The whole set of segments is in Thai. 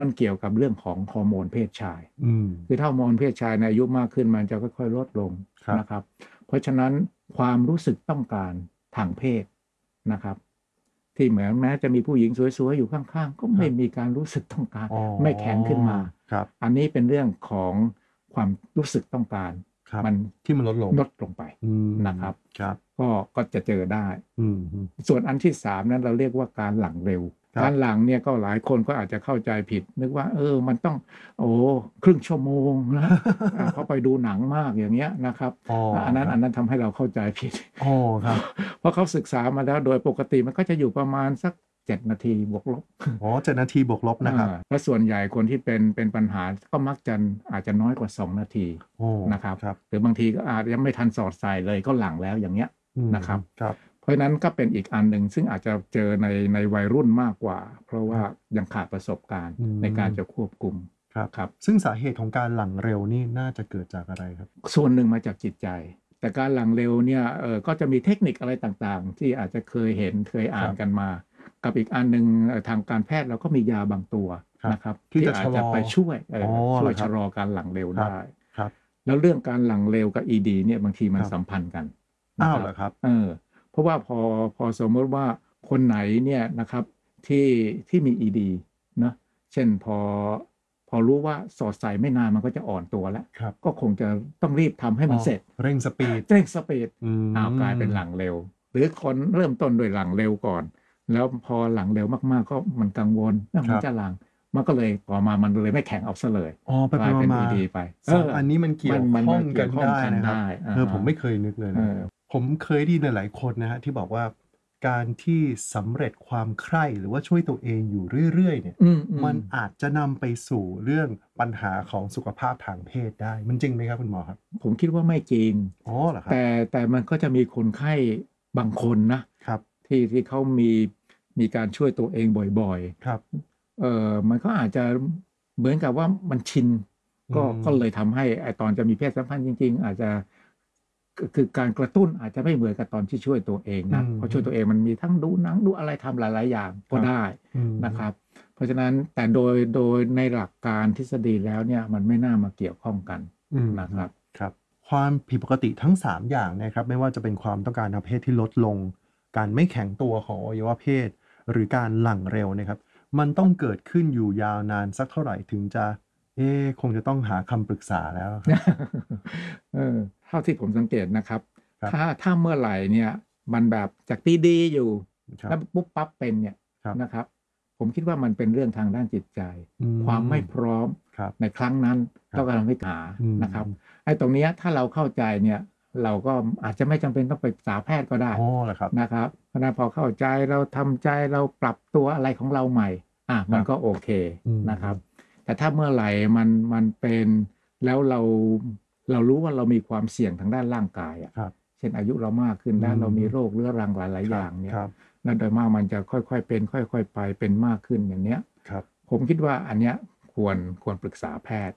มันเกี่ยวกับเรื่องของฮอร์โมนเพศชายคือถ้าฮอร์โมนเพศชายในอายุมากขึ้นมันจะค่อยๆลดลงนะครับเพราะฉะนั้นความรู้สึกต้องการทางเพศนะครับที่เหมือนแม้จะมีผู้หญิงสวยๆอยู่ข้างๆก็ไม่มีการรู้สึกต้องการไม่แข็งขึ้นมาอันนี้เป็นเรื่องของความรู้สึกต้องการมันที่มันลดลงไปนะครับครับก็จะเจอได้ส่วนอันที่3นั้นเราเรียกว่าการหลังเร็วการหลังเนี่ยก็หลายคนก็อาจจะเข้าใจผิดนึกว่ามันต้องครึ่งชั่วโมงนะ เขาไปดูหนังมากอย่างเงี้ยนะครับอันนั้นทำให้เราเข้าใจผิดครับเพราะเขาศึกษามาแล้วโดยปกติมันก็จะอยู่ประมาณสัก7 นาทีบวกลบ 7 นาทีบวกลบนะครับและส่วนใหญ่คนที่เป็นปัญหาก็มักจะอาจจะน้อยกว่า2 นาทีนะครับหรือบางทีก็อาจจะไม่ทันสอดใส่เลยก็หลังแล้วอย่างเงี้ยนะครับเพราะฉะนั้นก็เป็นอีกอันหนึ่งซึ่งอาจจะเจอในวัยรุ่นมากกว่าเพราะว่ายังขาดประสบการณ์ในการจะควบคุมครับซึ่งสาเหตุของการหลังเร็วนี่น่าจะเกิดจากอะไรครับส่วนหนึ่งมาจากจิตใจแต่การหลังเร็วเนี่ยก็จะมีเทคนิคอะไรต่างๆที่อาจจะเคยเห็นเคยอ่านกันมากับอีกอันหนึ่งทางการแพทย์เราก็มียาบางตัวนะครับที่อาจจะไปช่วยชะลอการหลังเร็วได้แล้วเรื่องการหลังเร็วกับ ED เนี่ยบางทีมันสัมพันธ์กันเหรอครับเพราะว่าพอสมมติว่าคนไหนเนี่ยนะครับที่มี ED นะเช่นพอรู้ว่าสอดใส่ไม่นานมันก็จะอ่อนตัวแล้วก็คงจะต้องรีบทำให้มันเสร็จเร่งสปีดกลายเป็นหลังเร็วหรือคนเริ่มต้นด้วยหลังเร็วก่อนแล้วพอหลังเร็วมากๆก็มันกังวลมันจะหลังมันก็เลยต่อมามันเลยไม่แข็งออกซะเลยกลายเป็น ED ไปอันนี้มันเกี่ยวข้องกันได้นะครับผมไม่เคยนึกเลยนะผมเคยได้ยินหลายคนนะฮะที่บอกว่าการที่สำเร็จความใคร่หรือว่าช่วยตัวเองอยู่เรื่อยๆเนี่ยมันอาจจะนำไปสู่เรื่องปัญหาของสุขภาพทางเพศได้มันจริงไหมครับคุณหมอครับผมคิดว่าไม่จริงเหรอครับแต่มันก็จะมีคนไข้บางคนนะครับที่เขามีการช่วยตัวเองบ่อยๆครับมันก็อาจจะเหมือนกับว่ามันชินก็เลยทำให้ตอนจะมีเพศสัมพันธ์จริงๆอาจจะคือการกระตุ้นอาจจะไม่เหมือนกับตอนที่ช่วยตัวเองนะเพราะช่วยตัวเองมันมีทั้งดูหนังดูอะไรทำหลายๆอย่างก็ได้นะครับเพราะฉะนั้นแต่โดยในหลักการทฤษฎีแล้วเนี่ยมันไม่น่ามาเกี่ยวข้องกันนะครับครับความผิดปกติทั้ง3อย่างนะครับไม่ว่าจะเป็นความต้องการทางเพศที่ลดลงการไม่แข็งตัวของอวัยวะเพศหรือการหลั่งเร็วนะครับมันต้องเกิดขึ้นอยู่ยาวนานสักเท่าไหร่ถึงจะคงจะต้องหาคำปรึกษาแล้วเท่าที่ผมสังเกตนะครับถ้าเมื่อไหร่เนี่ยมันแบบจากดีๆอยู่แล้วปุ๊บปั๊บเป็นเนี่ยนะครับผมคิดว่ามันเป็นเรื่องทางด้านจิตใจความไม่พร้อมในครั้งนั้นต้องการให้หานะครับไอ้ตรงนี้ถ้าเราเข้าใจเนี่ยเราก็อาจจะไม่จำเป็นต้องไปปรึกษาแพทย์ก็ได้นะครับเพราะนั้นพอเข้าใจเราทำใจเราปรับตัวอะไรของเราใหม่มันก็โอเคนะครับแต่ถ้าเมื่อไหร่มันเป็นแล้วเรารู้ว่าเรามีความเสี่ยงทางด้านร่างกายเช่นอายุเรามากขึ้นแล้วเรามีโรคเรื้อรังหลายๆอย่างเนี่ยนั่นโดยมากมันจะค่อยๆเป็นค่อยๆไปเป็นมากขึ้นอย่างเนี้ยผมคิดว่าอันเนี้ยควรปรึกษาแพทย์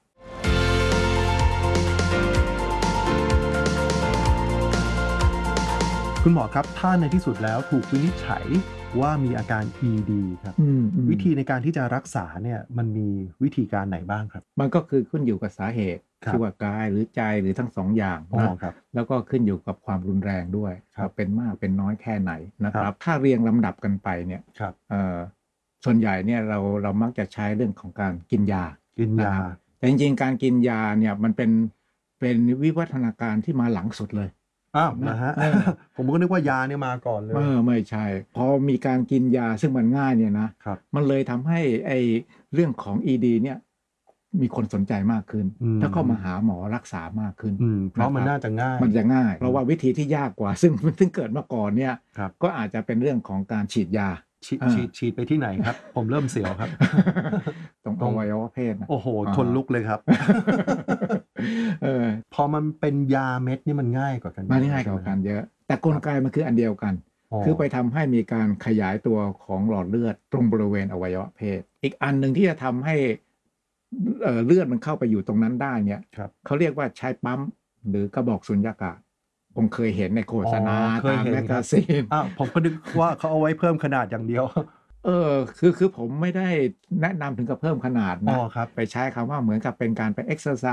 คุณหมอครับถ้าในที่สุดแล้วถูกวินิจฉัยว่ามีอาการ ED ครับวิธีในการที่จะรักษาเนี่ยมันมีวิธีการไหนบ้างครับมันก็คือขึ้นอยู่กับสาเหตุที่ว่ากายหรือใจหรือทั้ง2 อย่างนะแล้วก็ขึ้นอยู่กับความรุนแรงด้วยเป็นมากเป็นน้อยแค่ไหนนะครับถ้าเรียงลำดับกันไปเนี่ยส่วนใหญ่เนี่ยเรามักจะใช้เรื่องของการกินยาแต่จริงๆการกินยาเนี่ยมันเป็นวิวัฒนาการที่มาหลังสุดเลยนะฮะผมก็นึกว่ายาเนี่ยมาก่อนเลยไม่ใช่พอมีการกินยาซึ่งมันง่ายเนี่ยนะมันเลยทำให้ไอ้เรื่องของ ED เนี่ยมีคนสนใจมากขึ้นถ้าเข้ามาหาหมอรักษามากขึ้นเพราะมันน่าจะง่ายเพราะว่าวิธีที่ยากกว่าซึ่งเกิดมาก่อนเนี่ยก็อาจจะเป็นเรื่องของการฉีดยาฉีดไปที่ไหนครับผมเริ่มเสียวครับตรงอวัยวะเพศโอ้โหทนลุกเลยครับพอมันเป็นยาเม็ดนี่มันง่ายกว่ากันเยอะแต่กลไกมันคืออันเดียวกันคือไปทำให้มีการขยายตัวของหลอดเลือดตรงบริเวณอวัยวะเพศอีกอันหนึ่งที่จะทำให้เลือดมันเข้าไปอยู่ตรงนั้นได้เนี่ยเขาเรียกว่าใช้ปั๊มหรือกระบอกสุญญากาศผมเคยเห็นในโฆษณาตามแมกกาซีนผมก็นึกว่าเขาเอาไว้เพิ่มขนาดอย่างเดียวคือผมไม่ได้แนะนำถึงกับเพิ่มขนาดนะไปใช้คำว่าเหมือนกับเป็นการไปเอ็กซ์ไซ